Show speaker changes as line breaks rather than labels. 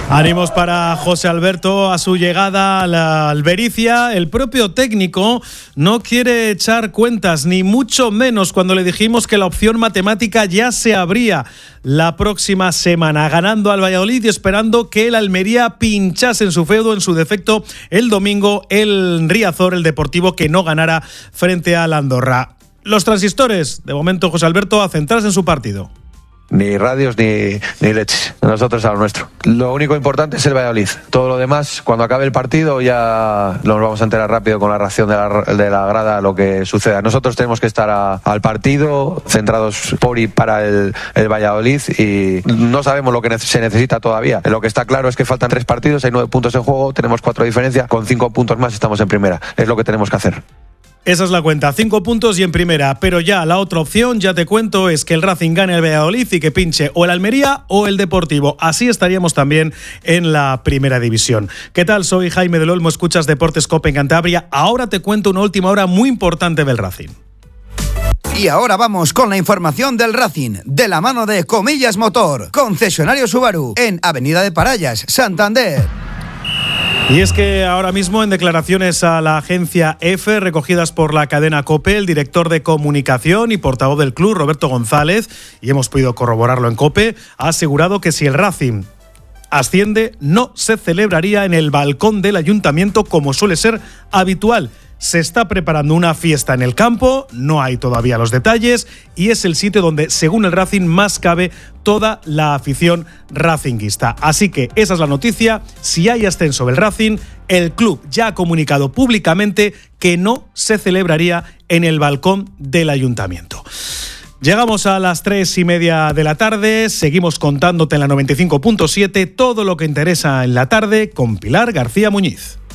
Ánimos para José Alberto a su llegada a la Albericia. El propio técnico no quiere echar cuentas, ni mucho menos cuando le dijimos que la opción matemática ya se abría la próxima semana, ganando al Valladolid y esperando que el Almería pinchase en su feudo, en su defecto, el domingo el Riazor, el Deportivo, que no ganara frente al Andorra. Los transistores, de momento, José Alberto, a centrarse en su partido.
Ni radios ni leches, nosotros a lo nuestro. Lo único importante es el Valladolid. Todo lo demás, cuando acabe el partido, ya nos vamos a enterar rápido con la reacción de la grada a lo que suceda. Nosotros tenemos que estar al partido, centrados por y para el Valladolid, y no sabemos lo que se necesita todavía. Lo que está claro es que faltan 3 partidos, hay 9 puntos en juego, tenemos 4 de diferencia, con 5 puntos más estamos en primera. Es lo que tenemos que hacer.
Esa es la cuenta, 5 puntos y en primera, pero ya la otra opción, ya te cuento, es que el Racing gane el Valladolid y que pinche o el Almería o el Deportivo. Así estaríamos también en la primera división. ¿Qué tal? Soy Jaime del Olmo, escuchas Deportes Cope en Cantabria. Ahora te cuento una última hora muy importante del Racing.
Y ahora vamos con la información del Racing, de la mano de Comillas Motor, concesionario Subaru, en Avenida de Parallas, Santander.
Y es que ahora mismo, en declaraciones a la agencia EFE recogidas por la cadena COPE, el director de comunicación y portavoz del club, Roberto González, y hemos podido corroborarlo en COPE, ha asegurado que si el Racing asciende, no se celebraría en el balcón del ayuntamiento como suele ser habitual. Se está preparando una fiesta en el campo, no hay todavía los detalles, y es el sitio donde, según el Racing, más cabe toda la afición racinguista. Así que esa es la noticia. Si hay ascenso del Racing, el club ya ha comunicado públicamente que no se celebraría en el balcón del ayuntamiento. Llegamos a las 3:30 de la tarde, seguimos contándote en la 95.7 todo lo que interesa en la tarde con Pilar García Muñiz.